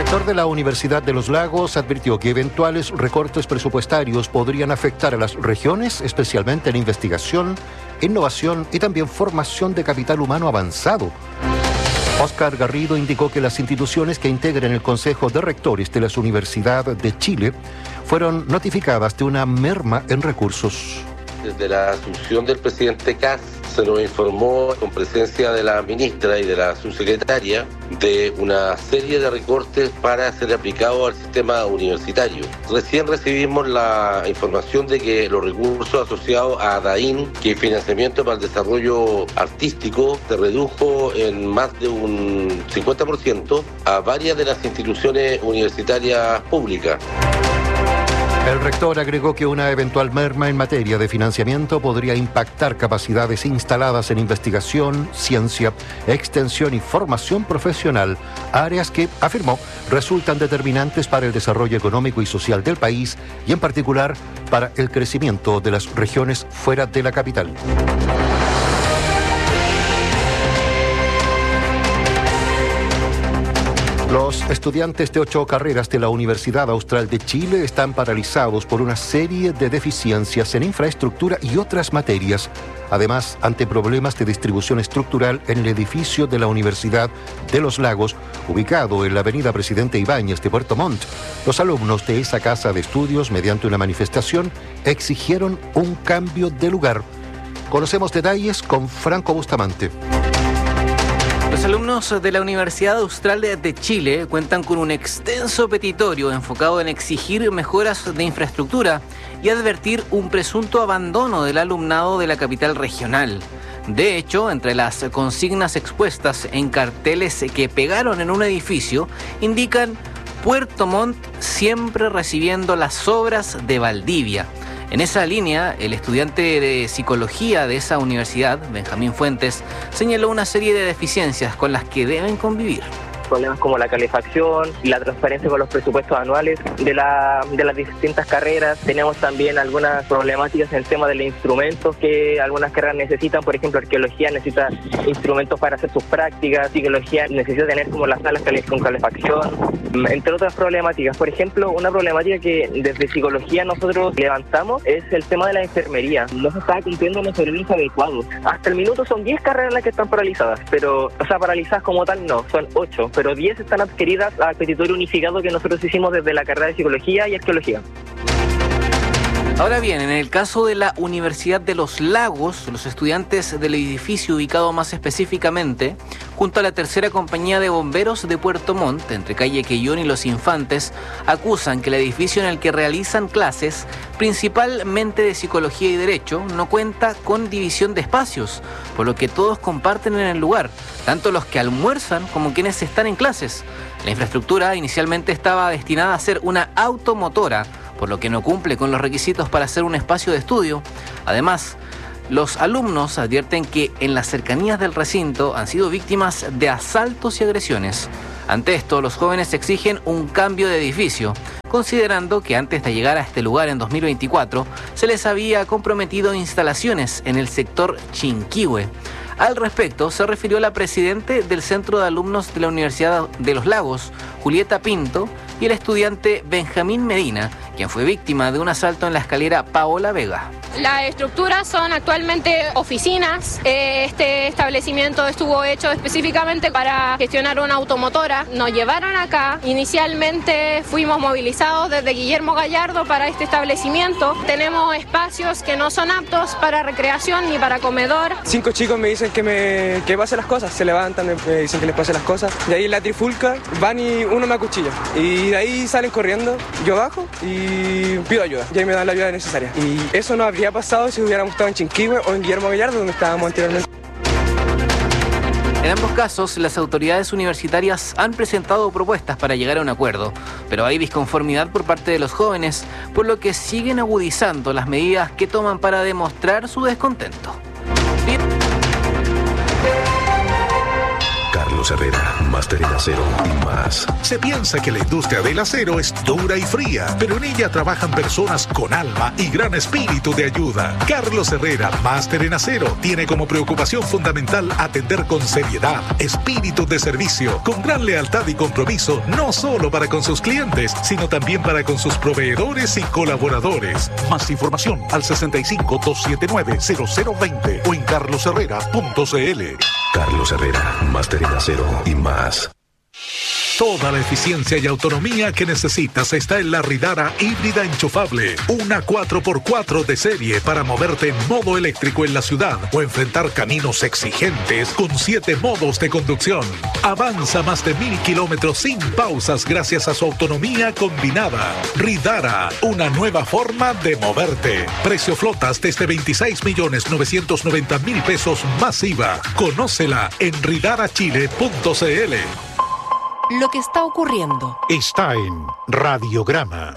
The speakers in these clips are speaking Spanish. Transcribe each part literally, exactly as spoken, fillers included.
El rector de la Universidad de los Lagos advirtió que eventuales recortes presupuestarios podrían afectar a las regiones, especialmente en investigación, innovación y también formación de capital humano avanzado. Óscar Garrido indicó que las instituciones que integran el Consejo de Rectores de la Universidad de Chile fueron notificadas de una merma en recursos. Desde la asunción del presidente Kast se nos informó con presencia de la ministra y de la subsecretaria de una serie de recortes para ser aplicados al sistema universitario. Recién recibimos la información de que los recursos asociados a DAIN, que es financiamiento para el desarrollo artístico, se redujo en más de un cincuenta por ciento a varias de las instituciones universitarias públicas. El rector agregó que una eventual merma en materia de financiamiento podría impactar capacidades instaladas en investigación, ciencia, extensión y formación profesional, áreas que, afirmó, resultan determinantes para el desarrollo económico y social del país y en particular para el crecimiento de las regiones fuera de la capital. Los estudiantes de ocho carreras de la Universidad Austral de Chile están paralizados por una serie de deficiencias en infraestructura y otras materias. Además, ante problemas de distribución estructural en el edificio de la Universidad de los Lagos, ubicado en la avenida Presidente Ibáñez de Puerto Montt, los alumnos de esa casa de estudios, mediante una manifestación, exigieron un cambio de lugar. Conocemos detalles con Franco Bustamante. Los alumnos de la Universidad Austral de Chile cuentan con un extenso petitorio enfocado en exigir mejoras de infraestructura y advertir un presunto abandono del alumnado de la capital regional. De hecho, entre las consignas expuestas en carteles que pegaron en un edificio, indican Puerto Montt siempre recibiendo las obras de Valdivia. En esa línea, el estudiante de psicología de esa universidad, Benjamín Fuentes, señaló una serie de deficiencias con las que deben convivir. Problemas como la calefacción y la transparencia con los presupuestos anuales de, la, de las distintas carreras. Tenemos también algunas problemáticas en el tema de los instrumentos que algunas carreras necesitan. Por ejemplo, arqueología necesita instrumentos para hacer sus prácticas, psicología necesita tener como las salas con calefacción, entre otras problemáticas. Por ejemplo, una problemática que desde psicología nosotros levantamos es el tema de la enfermería. No se está cumpliendo los horarios adecuados. Hasta el minuto son diez carreras las que están paralizadas, pero, o sea, paralizadas como tal no, son ocho. Pero diez están adquiridas al petitorio unificado que nosotros hicimos desde la carrera de Psicología y Arqueología. Ahora bien, en el caso de la Universidad de los Lagos, los estudiantes del edificio ubicado más específicamente junto a la tercera compañía de bomberos de Puerto Montt, entre calle Quellón y Los Infantes, acusan que el edificio en el que realizan clases, principalmente de Psicología y Derecho, no cuenta con división de espacios, por lo que todos comparten en el lugar, tanto los que almuerzan como quienes están en clases. La infraestructura inicialmente estaba destinada a ser una automotora, por lo que no cumple con los requisitos para ser un espacio de estudio. Además, los alumnos advierten que en las cercanías del recinto han sido víctimas de asaltos y agresiones. Ante esto, los jóvenes exigen un cambio de edificio, considerando que antes de llegar a este lugar en dos mil veinticuatro se les había comprometido instalaciones en el sector Chinquihue. Al respecto, se refirió la presidente del Centro de Alumnos de la Universidad de los Lagos, Julieta Pinto, y el estudiante Benjamín Medina, quien fue víctima de un asalto en la escalera Paola Vega. Las estructuras son actualmente oficinas. Este establecimiento estuvo hecho específicamente para gestionar una automotora. Nos llevaron acá. Inicialmente fuimos movilizados desde Guillermo Gallardo para este establecimiento. Tenemos espacios que no son aptos para recreación ni para comedor. Cinco chicos me dicen que me que pase las cosas. Se levantan, me dicen que les pase las cosas. De ahí en la trifulca van y uno me acuchilla. Y de ahí salen corriendo. Yo bajo y pido ayuda. Y ahí me dan la ayuda necesaria. Y eso no habría pasado si hubiéramos estado en Chinquihue o en Guillermo Gallardo, donde estábamos anteriormente. En ambos casos, las autoridades universitarias han presentado propuestas para llegar a un acuerdo, pero hay disconformidad por parte de los jóvenes, por lo que siguen agudizando las medidas que toman para demostrar su descontento. Bien. Carlos Carlos Herrera, Máster en Acero y más. Se piensa que la industria del acero es dura y fría, pero en ella trabajan personas con alma y gran espíritu de ayuda. Carlos Herrera, Máster en Acero, tiene como preocupación fundamental atender con seriedad, espíritu de servicio, con gran lealtad y compromiso, no solo para con sus clientes, sino también para con sus proveedores y colaboradores. Más información al sesenta y cinco, doscientos setenta y nueve, cero cero veinte o en carlos herrera punto c l. Carlos Herrera, Máster en Acero y más. Toda la eficiencia y autonomía que necesitas está en la Ridara híbrida enchufable. Una cuatro por cuatro de serie para moverte en modo eléctrico en la ciudad o enfrentar caminos exigentes con siete modos de conducción. Avanza más de mil kilómetros sin pausas gracias a su autonomía combinada. Ridara, una nueva forma de moverte. Precio flotas desde veintiséis millones novecientos noventa mil pesos más I V A. Conócela en ridara chile punto c l. Lo que está ocurriendo está en Radiograma.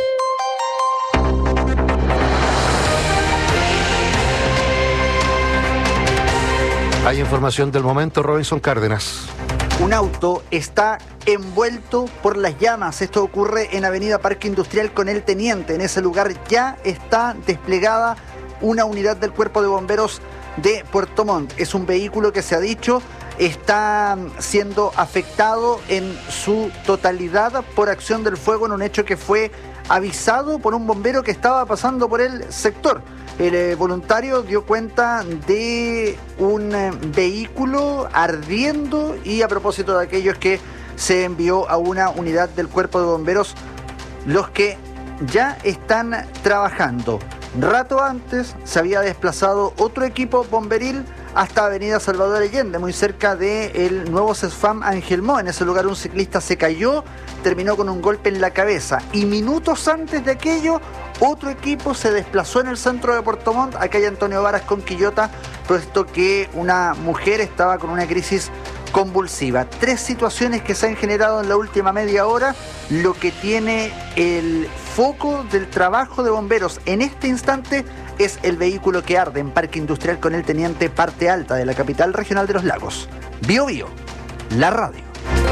Hay información del momento, Robinson Cárdenas. Un auto está envuelto por las llamas. Esto ocurre en Avenida Parque Industrial con el Teniente. En ese lugar ya está desplegada una unidad del Cuerpo de Bomberos de Puerto Montt. Es un vehículo que se ha dicho está siendo afectado en su totalidad por acción del fuego en un hecho que fue avisado por un bombero que estaba pasando por el sector. El eh, voluntario dio cuenta de un eh, vehículo ardiendo y a propósito de aquellos que se envió a una unidad del Cuerpo de Bomberos, los que ya están trabajando. Rato antes se había desplazado otro equipo bomberil hasta Avenida Salvador Allende, muy cerca del nuevo CESFAM Angelmó. En ese lugar un ciclista se cayó, terminó con un golpe en la cabeza y minutos antes de aquello otro equipo se desplazó en el centro de Puerto Montt, a calle Antonio Varas con Quillota, puesto que una mujer estaba con una crisis convulsiva. Tres situaciones que se han generado en la última media hora, lo que tiene el foco del trabajo de bomberos en este instante es el vehículo que arde en Parque Industrial con el Teniente, parte alta de la capital regional de los lagos. Bio Bio, la radio.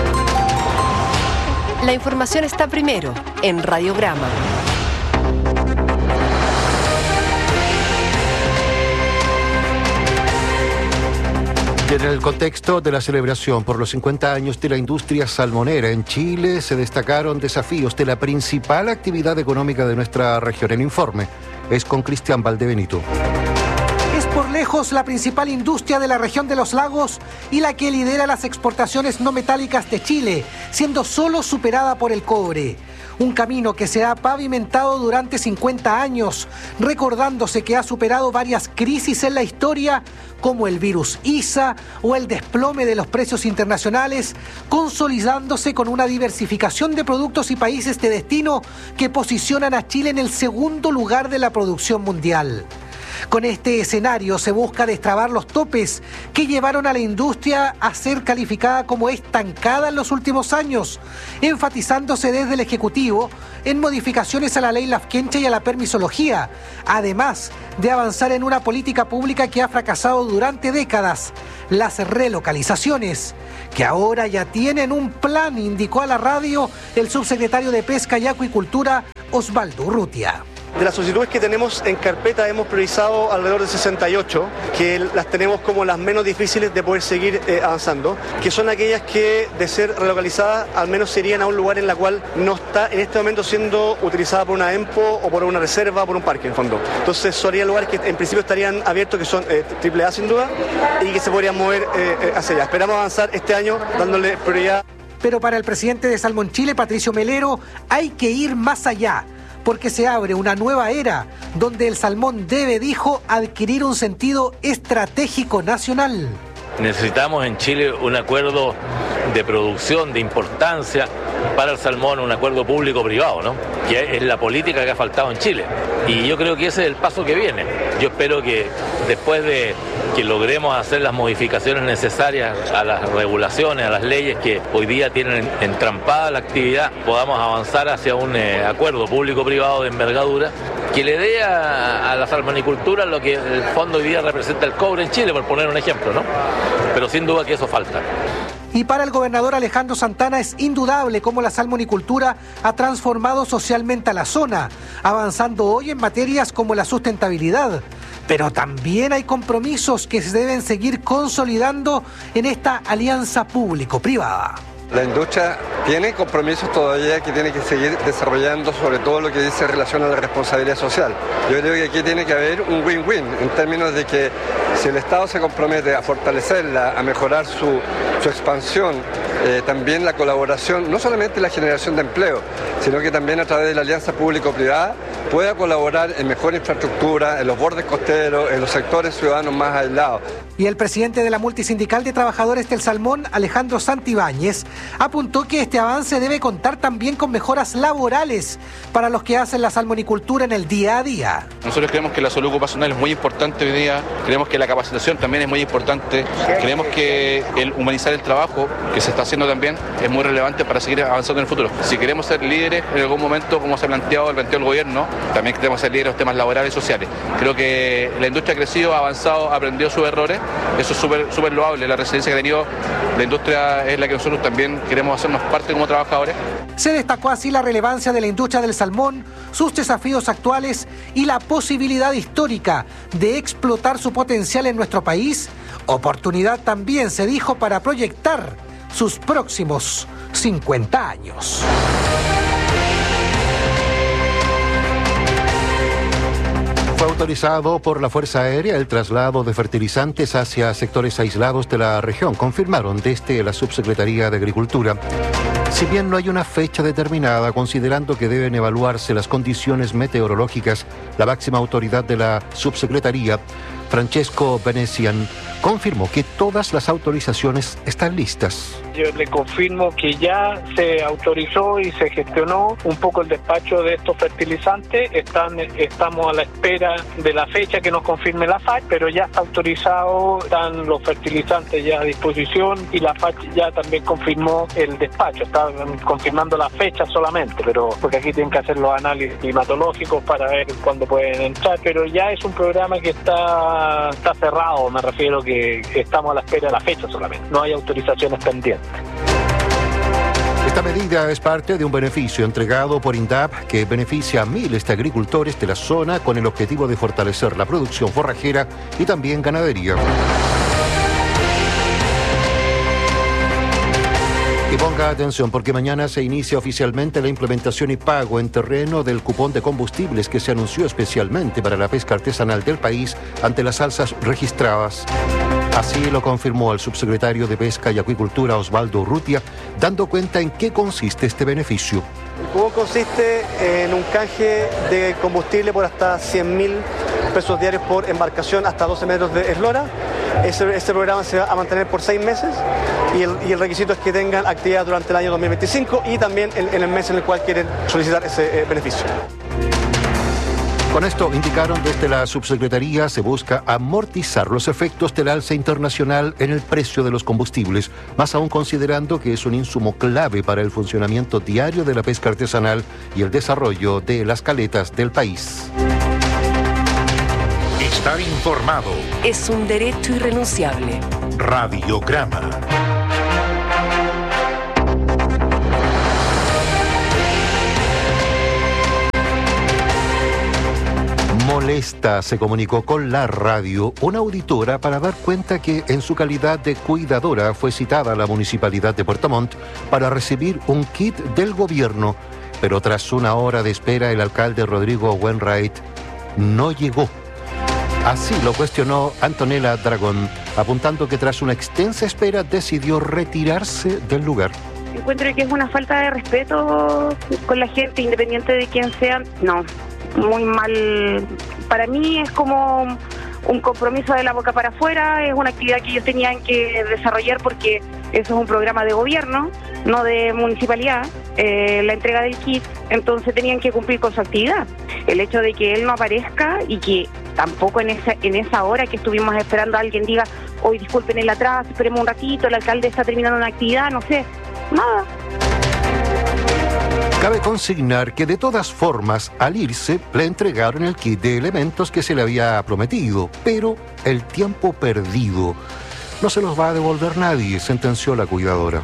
La información está primero en Radiograma. Y en el contexto de la celebración por los cincuenta años de la industria salmonera en Chile, se destacaron desafíos de la principal actividad económica de nuestra región. El informe es con Cristian Valdebenito. Es por lejos la principal industria de la región de los lagos y la que lidera las exportaciones no metálicas de Chile, siendo solo superada por el cobre. Un camino que se ha pavimentado durante cincuenta años, recordándose que ha superado varias crisis en la historia, como el virus ISA o el desplome de los precios internacionales, consolidándose con una diversificación de productos y países de destino que posicionan a Chile en el segundo lugar de la producción mundial. Con este escenario se busca destrabar los topes que llevaron a la industria a ser calificada como estancada en los últimos años, enfatizándose desde el Ejecutivo en modificaciones a la ley Lafkenche y a la permisología, además de avanzar en una política pública que ha fracasado durante décadas, las relocalizaciones, que ahora ya tienen un plan, indicó a la radio el subsecretario de Pesca y Acuicultura, Osvaldo Urrutia. De las solicitudes que tenemos en carpeta hemos priorizado alrededor de sesenta y ocho, que las tenemos como las menos difíciles de poder seguir eh, avanzando, que son aquellas que, de ser relocalizadas, al menos serían a un lugar en la cual no está en este momento siendo utilizada por una EMPO o por una reserva o por un parque, en fondo. Entonces serían lugares que en principio estarían abiertos, que son eh, triple A sin duda, y que se podrían mover eh, hacia allá. Esperamos avanzar este año dándole prioridad. Pero para el presidente de Salmón Chile, Patricio Melero, hay que ir más allá, porque se abre una nueva era donde el salmón debe, dijo, adquirir un sentido estratégico nacional. Necesitamos en Chile un acuerdo de producción, de importancia para el salmón, un acuerdo público-privado, ¿no? Que es la política que ha faltado en Chile. Y yo creo que ese es el paso que viene. Yo espero que después de que logremos hacer las modificaciones necesarias a las regulaciones, a las leyes que hoy día tienen entrampada la actividad, podamos avanzar hacia un eh, acuerdo público-privado de envergadura que le dé a, a la salmonicultura lo que el fondo hoy día representa el cobre en Chile, por poner un ejemplo, ¿no? Pero sin duda que eso falta. Y para el gobernador Alejandro Santana es indudable cómo la salmonicultura ha transformado socialmente a la zona, avanzando hoy en materias como la sustentabilidad. Pero también hay compromisos que se deben seguir consolidando en esta alianza público-privada. La industria tiene compromisos todavía que tiene que seguir desarrollando, sobre todo lo que dice en relación a la responsabilidad social. Yo creo que aquí tiene que haber un win-win en términos de que si el Estado se compromete a fortalecerla, a mejorar su, su expansión, eh, también la colaboración, no solamente la generación de empleo, sino que también a través de la alianza público-privada pueda colaborar en mejor infraestructura, en los bordes costeros, en los sectores ciudadanos más aislados. Y el presidente de la Multisindical de Trabajadores del Salmón, Alejandro Santibáñez, apuntó que este avance debe contar también con mejoras laborales para los que hacen la salmonicultura en el día a día. Nosotros creemos que la salud ocupacional es muy importante hoy día, creemos que la capacitación también es muy importante, creemos que el humanizar el trabajo, que se está haciendo también, es muy relevante para seguir avanzando en el futuro. Si queremos ser líderes en algún momento, como se ha planteado, el planteó el gobierno, también queremos ser líderes en los temas laborales y sociales. Creo que la industria ha crecido, ha avanzado, ha aprendido sus errores, eso es súper súper loable. La resiliencia que ha tenido la industria es la que nosotros también queremos hacernos parte como trabajadores. Se destacó así la relevancia de la industria del salmón, sus desafíos actuales y la posibilidad histórica de explotar su potencial en nuestro país. Oportunidad también, se dijo, para proyectar sus próximos cincuenta años. Fue autorizado por la Fuerza Aérea el traslado de fertilizantes hacia sectores aislados de la región, confirmaron desde la Subsecretaría de Agricultura. Si bien no hay una fecha determinada, considerando que deben evaluarse las condiciones meteorológicas, la máxima autoridad de la Subsecretaría, Francesco Venecian, confirmó que todas las autorizaciones están listas. Yo le confirmo que ya se autorizó y se gestionó un poco el despacho de estos fertilizantes. Están, estamos a la espera de la fecha que nos confirme la F A C, pero ya está autorizado, están los fertilizantes ya a disposición y la F A C ya también confirmó el despacho. Están confirmando la fecha solamente, pero porque aquí tienen que hacer los análisis climatológicos para ver cuándo pueden entrar, pero ya es un programa que está, está cerrado, me refiero que estamos a la espera de la fecha solamente, no hay autorizaciones pendientes. Esta medida es parte de un beneficio entregado por INDAP que beneficia a miles de agricultores de la zona con el objetivo de fortalecer la producción forrajera y también ganadería. Y ponga atención porque mañana se inicia oficialmente la implementación y pago en terreno del cupón de combustibles que se anunció especialmente para la pesca artesanal del país ante las alzas registradas. Así lo confirmó el subsecretario de Pesca y Acuicultura Osvaldo Urrutia, dando cuenta en qué consiste este beneficio. El cupón consiste en un canje de combustible por hasta cien mil pesos diarios por embarcación hasta doce metros de eslora. Ese, ese programa se va a mantener por seis meses y el, y el requisito es que tengan actividad durante el año dos mil veinticinco y también en, en el mes en el cual quieren solicitar ese eh, beneficio. Con esto, indicaron desde la subsecretaría, se busca amortizar los efectos del alza internacional en el precio de los combustibles, más aún considerando que es un insumo clave para el funcionamiento diario de la pesca artesanal y el desarrollo de las caletas del país. Estar informado es un derecho irrenunciable. Radiograma. Molesta se comunicó con la radio una auditora para dar cuenta que en su calidad de cuidadora fue citada a la Municipalidad de Puerto Montt para recibir un kit del gobierno, pero tras una hora de espera el alcalde Rodrigo Wainwright no llegó. Así lo cuestionó Antonella Dragón, apuntando que tras una extensa espera decidió retirarse del lugar. Encuentro que es una falta de respeto con la gente, independiente de quién sea. No, muy mal. Para mí es como un compromiso de la boca para afuera, es una actividad que ellos tenían que desarrollar porque eso es un programa de gobierno, no de municipalidad, eh, la entrega del kit, entonces tenían que cumplir con su actividad. El hecho de que él no aparezca y que tampoco en esa, en esa hora que estuvimos esperando a alguien diga, hoy disculpen el atraso, esperemos un ratito, el alcalde está terminando una actividad, no sé, nada. Cabe consignar que de todas formas, al irse, le entregaron el kit de elementos que se le había prometido, pero el tiempo perdido. no se los va a devolver nadie, sentenció la cuidadora.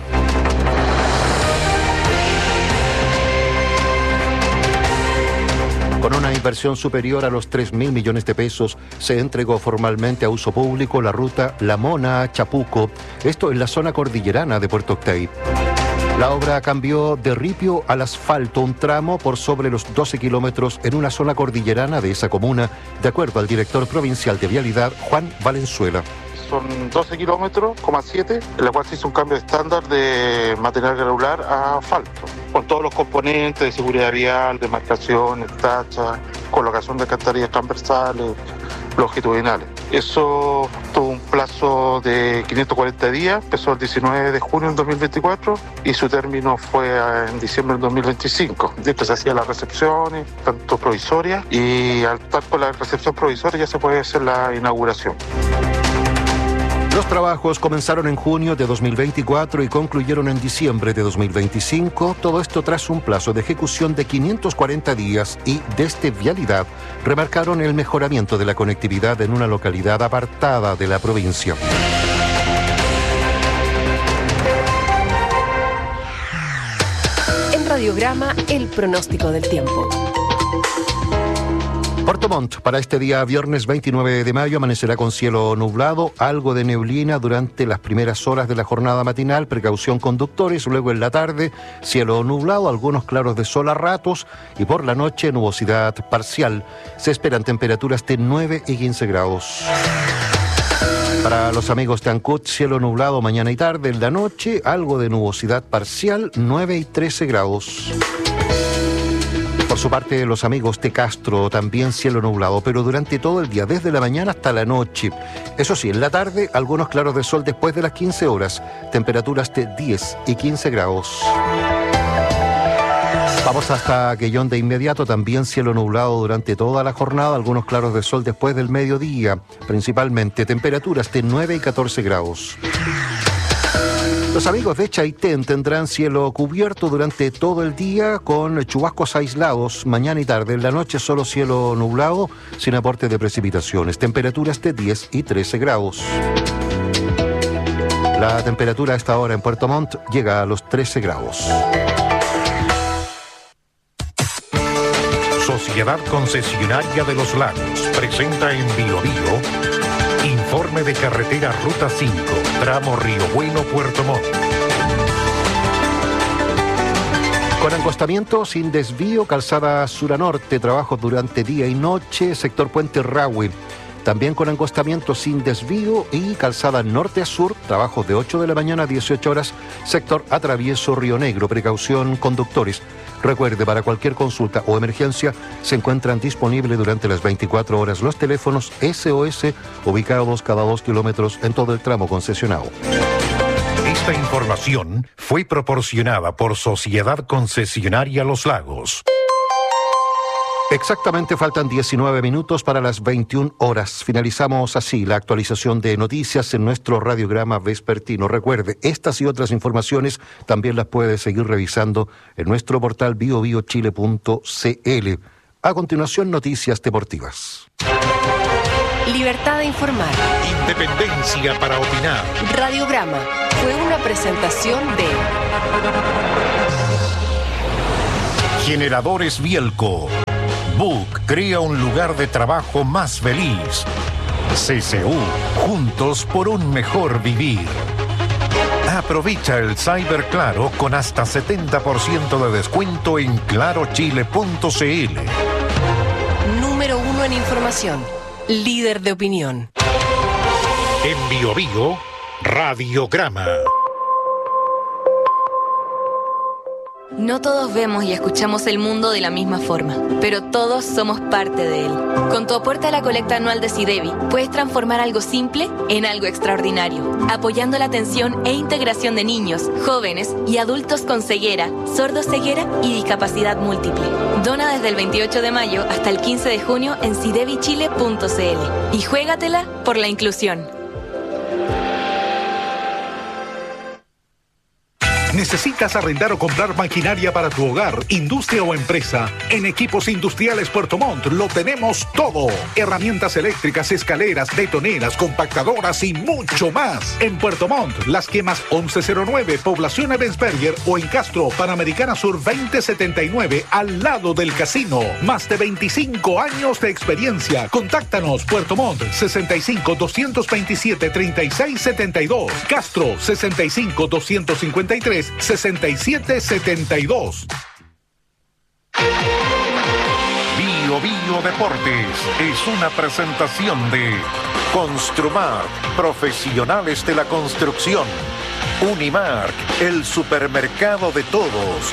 Con una inversión superior a los tres mil millones de pesos, se entregó formalmente a uso público la ruta La Mona a Chapuco, esto en la zona cordillerana de Puerto Octay. La obra cambió de ripio al asfalto, un tramo por sobre los doce kilómetros en una zona cordillerana de esa comuna, de acuerdo al director provincial de Vialidad, Juan Valenzuela. Son doce kilómetros, siete, en la cual se hizo un cambio estándar de material granular a asfalto, con todos los componentes de seguridad vial, de marcaciones, tachas, colocación de alcantarillas transversales, longitudinales. Eso tuvo un plazo de quinientos cuarenta días, empezó el diecinueve de junio del dos mil veinticuatro y su término fue en diciembre del dos mil veinticinco. Después se hacían las recepciones, tanto provisorias, y al estar con la recepción provisoria ya se puede hacer la inauguración. Los trabajos comenzaron en junio de dos mil veinticuatro y concluyeron en diciembre de dos mil veinticinco, todo esto tras un plazo de ejecución de quinientos cuarenta días y desde Vialidad remarcaron el mejoramiento de la conectividad en una localidad apartada de la provincia. En Radiograma, el pronóstico del tiempo. Puerto Montt, para este día viernes veintinueve de mayo, amanecerá con cielo nublado, algo de neblina durante las primeras horas de la jornada matinal, precaución conductores, luego en la tarde, cielo nublado, algunos claros de sol a ratos y por la noche nubosidad parcial. Se esperan temperaturas de nueve y quince grados. Para los amigos de Ancut, cielo nublado mañana y tarde, en la noche, algo de nubosidad parcial, nueve y trece grados. Por su parte, los amigos de Castro, también cielo nublado, pero durante todo el día, desde la mañana hasta la noche. Eso sí, en la tarde, algunos claros de sol después de las quince horas, temperaturas de diez y quince grados. Vamos hasta Aquellón de inmediato, también cielo nublado durante toda la jornada, algunos claros de sol después del mediodía, principalmente temperaturas de nueve y catorce grados. Los amigos de Chaitén tendrán cielo cubierto durante todo el día con chubascos aislados mañana y tarde. En la noche solo cielo nublado sin aporte de precipitaciones. Temperaturas de diez y trece grados. La temperatura a esta hora en Puerto Montt llega a los trece grados. Sociedad Concesionaria de los Lagos presenta en Bio Bio informe de carretera Ruta cinco, tramo Río Bueno, Puerto Montt. Con encostamiento sin desvío, calzada sur a norte, trabajos durante día y noche, sector Puente Rahue. También con encostamiento sin desvío y calzada norte a sur, trabajos de ocho de la mañana a dieciocho horas, sector Atravieso Río Negro, precaución conductores. Recuerde, para cualquier consulta o emergencia, se encuentran disponibles durante las veinticuatro horas los teléfonos S O S ubicados cada dos kilómetros en todo el tramo concesionado. Esta información fue proporcionada por Sociedad Concesionaria Los Lagos. Exactamente faltan diecinueve minutos para las veintiuna horas. Finalizamos así la actualización de noticias en nuestro radiograma vespertino. Recuerde, estas y otras informaciones también las puede seguir revisando en nuestro portal bio bio chile punto c l. A continuación, noticias deportivas. Libertad de informar. Independencia para opinar. Radiograma fue una presentación de Generadores Bielco. Book crea un lugar de trabajo más feliz. C C U, juntos por un mejor vivir. Aprovecha el Cyber Claro con hasta setenta por ciento de descuento en claro chile punto c l. Número uno en información. Líder de opinión. En Bio Bio, Radiograma. No todos vemos y escuchamos el mundo de la misma forma, pero todos somos parte de él. Con tu aporte a la colecta anual de SIDEBI, puedes transformar algo simple en algo extraordinario, apoyando la atención e integración de niños, jóvenes y adultos con ceguera, sordoceguera y discapacidad múltiple. Dona desde el veintiocho de mayo hasta el quince de junio en sidebi chile punto c l y juégatela por la inclusión. ¿Necesitas arrendar o comprar maquinaria para tu hogar, industria o empresa? En Equipos Industriales Puerto Montt lo tenemos todo. Herramientas eléctricas, escaleras, betoneras, compactadoras y mucho más. En Puerto Montt, Las Quemas once cero nueve, Población Ebensberger, o en Castro, Panamericana Sur veinte setenta y nueve, al lado del casino. Más de veinticinco años de experiencia. Contáctanos. Puerto Montt, sesenta y cinco, doscientos veintisiete, treinta y seis setenta y dos. Castro, sesenta y cinco, doscientos cincuenta y tres, sesenta y siete setenta y dos. Bio Bio Deportes es una presentación de Construmar, profesionales de la construcción. Unimark, el supermercado de todos.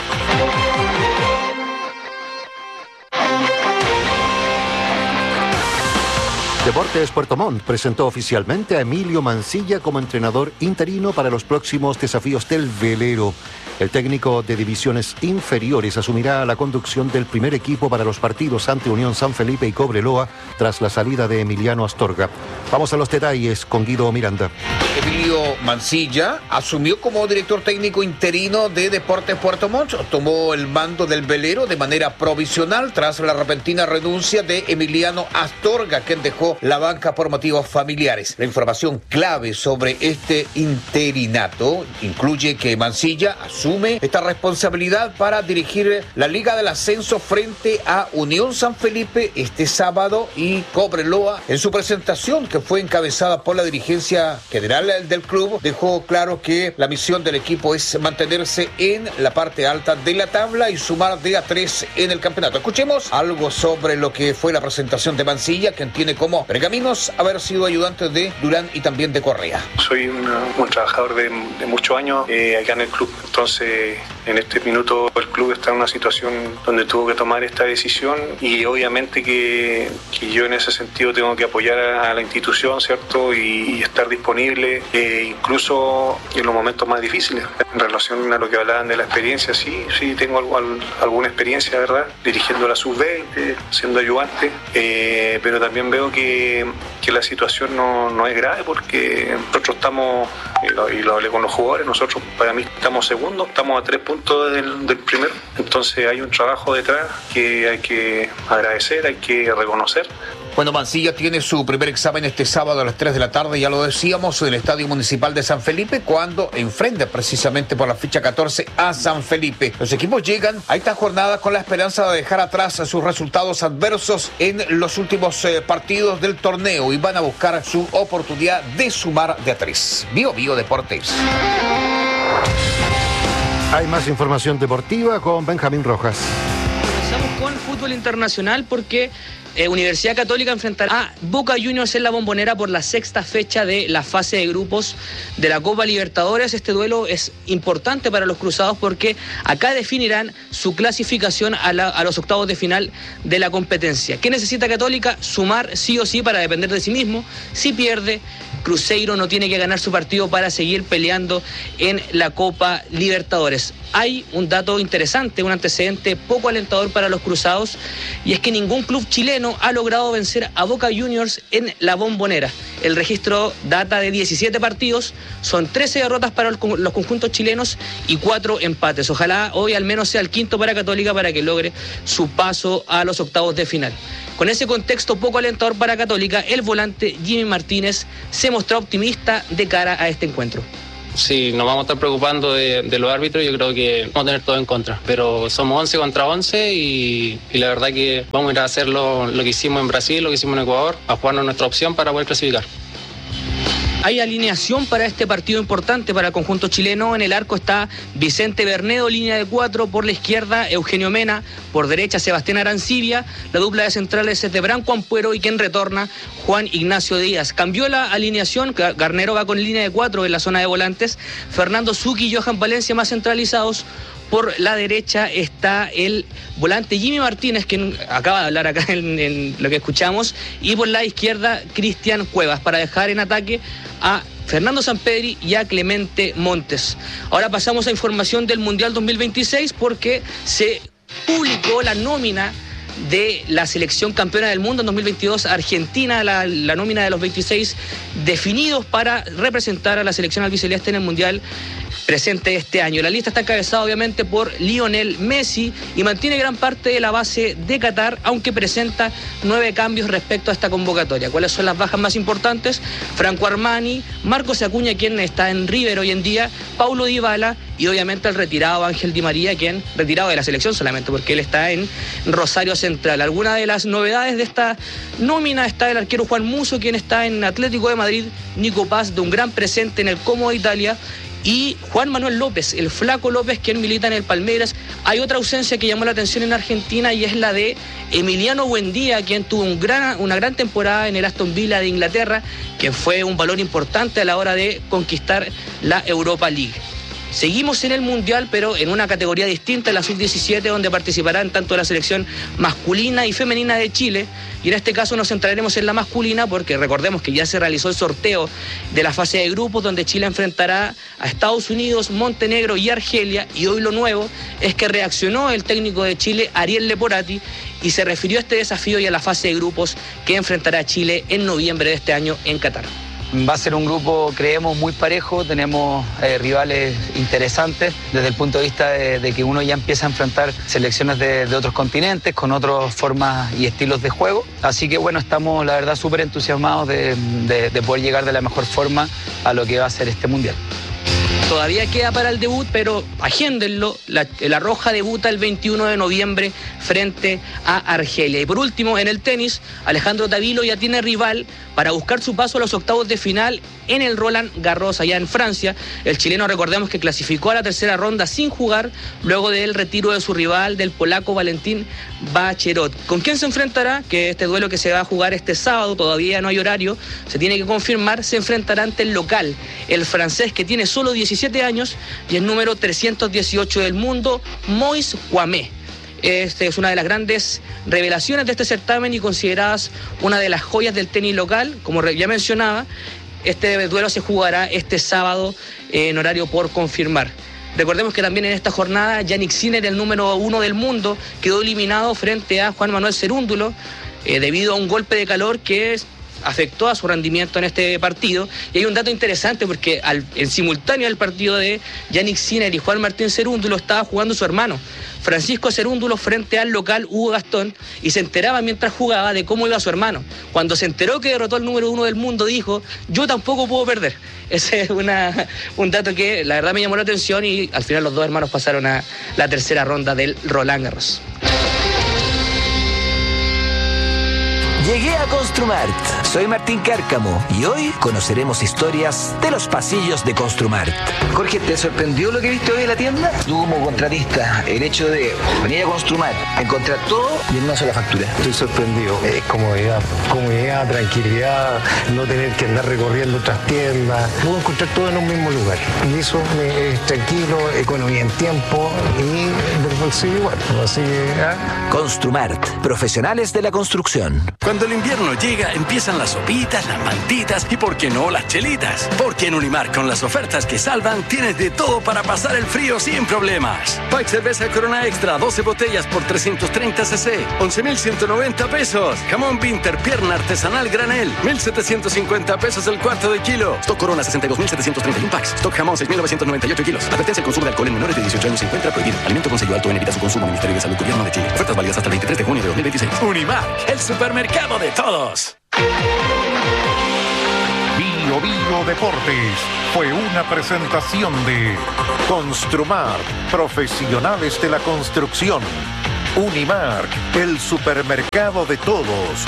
Deportes Puerto Montt presentó oficialmente a Emilio Mancilla como entrenador interino para los próximos desafíos del velero. El técnico de divisiones inferiores asumirá la conducción del primer equipo para los partidos ante Unión San Felipe y Cobreloa tras la salida de Emiliano Astorga. Vamos a los detalles con Guido Miranda. Emilio Mancilla asumió como director técnico interino de Deportes Puerto Montt. Tomó el mando del velero de manera provisional tras la repentina renuncia de Emiliano Astorga, quien dejó la banca por motivos familiares. La información clave sobre este interinato incluye que Mancilla asume esta responsabilidad para dirigir la Liga del Ascenso frente a Unión San Felipe este sábado y Cobreloa. En su presentación, que fue encabezada por la dirigencia general del club, dejó claro que la misión del equipo es mantenerse en la parte alta de la tabla y sumar de a tres en el campeonato. Escuchemos algo sobre lo que fue la presentación de Mancilla, quien tiene como pergaminos haber sido ayudante de Durán y también de Correa. Soy una, un trabajador de, de muchos años eh, acá en el club, entonces en este minuto el club está en una situación donde tuvo que tomar esta decisión y obviamente que, que yo en ese sentido tengo que apoyar a, a la institución, ¿cierto? Y, y estar disponible eh, incluso en los momentos más difíciles. En relación a lo que hablaban de la experiencia, sí, sí tengo algo, al, alguna experiencia, ¿verdad? Dirigiendo la sub veinte, siendo ayudante, eh, pero también veo que, que la situación no, no es grave porque nosotros estamos, y lo, y lo hablé con los jugadores, nosotros para mí estamos segundos, estamos a tres puntos del, del primero, entonces hay un trabajo detrás que hay que agradecer, hay que reconocer. Bueno, Mancilla tiene su primer examen este sábado a las tres de la tarde, ya lo decíamos, en el Estadio Municipal de San Felipe, cuando enfrenta precisamente por la ficha catorce a San Felipe. Los equipos llegan a esta jornada con la esperanza de dejar atrás sus resultados adversos en los últimos eh, partidos del torneo y van a buscar su oportunidad de sumar de a tres. Bio Bio Deportes. Hay más información deportiva con Benjamín Rojas. Comenzamos con fútbol internacional porque Eh, Universidad Católica enfrentará a Boca Juniors en la Bombonera por la sexta fecha de la fase de grupos de la Copa Libertadores. Este duelo es importante para los cruzados porque acá definirán su clasificación a, la, a los octavos de final de la competencia. ¿Qué necesita Católica? Sumar sí o sí para depender de sí mismo. Si pierde, Cruzeiro no tiene que ganar su partido para seguir peleando en la Copa Libertadores. Hay un dato interesante, un antecedente poco alentador para los cruzados, y es que ningún club chileno ha logrado vencer a Boca Juniors en la Bombonera. El registro data de diecisiete partidos, son trece derrotas para los conjuntos chilenos y cuatro empates. Ojalá hoy al menos sea el quinto para Católica para que logre su paso a los octavos de final. Con ese contexto poco alentador para Católica, el volante Jimmy Martínez se mostró optimista de cara a este encuentro. Sí, nos vamos a estar preocupando de, de los árbitros, yo creo que vamos a tener todo en contra, pero somos once contra once y, y la verdad que vamos a ir a hacer lo, lo que hicimos en Brasil, lo que hicimos en Ecuador, a jugarnos nuestra opción para poder clasificar. Hay alineación para este partido importante para el conjunto chileno. En el arco está Vicente Bernedo, línea de cuatro. Por la izquierda, Eugenio Mena. Por derecha, Sebastián Arancibia. La dupla de centrales es de Branco Ampuero y quien retorna, Juan Ignacio Díaz. Cambió la alineación. Garnero va con línea de cuatro en la zona de volantes. Fernando Zucchi y Johan Valencia más centralizados. Por la derecha está el volante Jimmy Martínez, quien acaba de hablar acá en, en lo que escuchamos, y por la izquierda Cristian Cuevas, para dejar en ataque a Fernando Sampedri y a Clemente Montes. Ahora pasamos a información del Mundial dos mil veintiséis porque se publicó la nómina de la selección campeona del mundo en dos mil veintidós, Argentina, la, la nómina de los veintiséis definidos para representar a la selección albiceleste en el Mundial presente este año. La lista está encabezada obviamente por Lionel Messi y mantiene gran parte de la base de Qatar, aunque presenta nueve cambios respecto a esta convocatoria. ¿Cuáles son las bajas más importantes? Franco Armani, Marcos Acuña, quien está en River hoy en día, Paulo Dybala y obviamente el retirado Ángel Di María, quien retirado de la selección solamente porque él está en Rosario Central. Alguna de las novedades de esta nómina está el arquero Juan Musso, quien está en Atlético de Madrid, Nico Paz, de un gran presente en el Como de Italia, y Juan Manuel López, el Flaco López, quien milita en el Palmeiras. Hay otra ausencia que llamó la atención en Argentina y es la de Emiliano Buendía, quien tuvo un gran, una gran temporada en el Aston Villa de Inglaterra, que fue un valor importante a la hora de conquistar la Europa League. Seguimos en el Mundial, pero en una categoría distinta, en la sub diecisiete, donde participarán tanto la selección masculina y femenina de Chile. Y en este caso nos centraremos en la masculina porque recordemos que ya se realizó el sorteo de la fase de grupos, donde Chile enfrentará a Estados Unidos, Montenegro y Argelia. Y hoy lo nuevo es que reaccionó el técnico de Chile, Ariel Leporati, y se refirió a este desafío y a la fase de grupos que enfrentará a Chile en noviembre de este año en Qatar. Va a ser un grupo, creemos, muy parejo, tenemos eh, rivales interesantes desde el punto de vista de, de que uno ya empieza a enfrentar selecciones de, de otros continentes con otras formas y estilos de juego. Así que bueno, estamos la verdad súper entusiasmados de, de, de poder llegar de la mejor forma a lo que va a ser este Mundial. Todavía queda para el debut, pero agéndenlo. La, la Roja debuta el veintiuno de noviembre frente a Argelia. Y por último, en el tenis, Alejandro Tavilo ya tiene rival para buscar su paso a los octavos de final en el Roland Garros allá en Francia. El chileno, recordemos que clasificó a la tercera ronda sin jugar luego del retiro de su rival, del polaco Valentín Baccherot. ¿Con quién se enfrentará? Que este duelo que se va a jugar este sábado, todavía no hay horario, se tiene que confirmar. Se enfrentará ante el local, el francés, que tiene solo diecisiete años y el número trescientos dieciocho del mundo, Moïse Kouamé. Esta es una de las grandes revelaciones de este certamen y consideradas una de las joyas del tenis local. Como ya mencionaba, este duelo se jugará este sábado en horario por confirmar. Recordemos que también en esta jornada Jannik Sinner, el número uno del mundo, quedó eliminado frente a Juan Manuel Cerúndulo eh, debido a un golpe de calor que es afectó a su rendimiento en este partido. Y hay un dato interesante porque al, en simultáneo al partido de Jannik Sinner y Juan Martín Cerúndulo estaba jugando su hermano Francisco Cerúndulo frente al local Hugo Gastón, y se enteraba mientras jugaba de cómo iba su hermano. Cuando se enteró que derrotó al número uno del mundo, dijo: yo tampoco puedo perder. Ese es una, un dato que la verdad me llamó la atención, y al final los dos hermanos pasaron a la tercera ronda del Roland Garros. Llegué a Construmart. Soy Martín Cárcamo y hoy conoceremos historias de los pasillos de Construmart. Jorge, ¿te sorprendió lo que viste hoy en la tienda? Tú como contratista, el hecho de venir a Construmart, encontrar todo y en una sola factura. Estoy sorprendido. Es comodidad, comodidad, tranquilidad, no tener que andar recorriendo otras tiendas. Puedo encontrar todo en un mismo lugar. Y eso me es tranquilo, economía en tiempo y del bolsillo igual. Así que, ¿ah? Construmart, profesionales de la construcción. Cuando el invierno llega, empiezan las sopitas, las mantitas y, ¿por qué no, las chelitas? Porque en Unimar, con las ofertas que salvan, tienes de todo para pasar el frío sin problemas. Pack cerveza Corona Extra, doce botellas por trescientos treinta centilitros, once mil ciento noventa pesos. Jamón Winter, pierna artesanal granel, mil setecientos cincuenta pesos el cuarto de kilo. Stock Corona, sesenta y dos mil setecientos treinta y uno packs. Stock Jamón, seis mil novecientos noventa y ocho kilos. Advertencia: el consumo de alcohol en menores de dieciocho años se encuentra prohibido. Alimento con sello alto en evita su consumo. Ministerio de Salud, Gobierno de Chile. Ofertas válidas hasta el veintitrés de junio de dos mil veintiséis. Unimar, el supermercado de todos. Bio Bio Deportes fue una presentación de Construmar, profesionales de la construcción. Unimark, el supermercado de todos.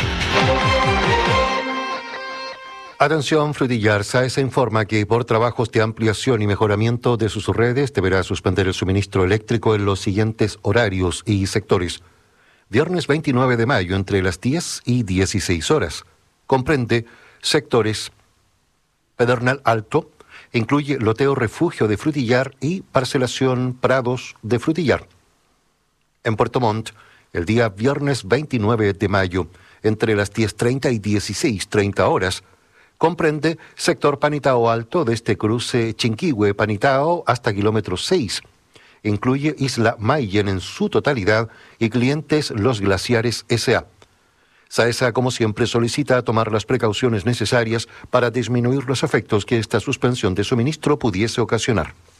Atención, Frutillar. Saesa informa que por trabajos de ampliación y mejoramiento de sus redes deberá suspender el suministro eléctrico en los siguientes horarios y sectores. Viernes veintinueve de mayo entre las diez y dieciséis horas. Comprende sectores Pedernal Alto, incluye loteo Refugio de Frutillar y parcelación Prados de Frutillar. En Puerto Montt, el día viernes veintinueve de mayo, entre las diez treinta y dieciséis treinta horas, comprende sector Panitao Alto desde cruce Chinquihue-Panitao hasta kilómetro seis. Incluye Isla Mayen en su totalidad y clientes Los Glaciares S A Saesa, como siempre, solicita tomar las precauciones necesarias para disminuir los efectos que esta suspensión de suministro pudiese ocasionar.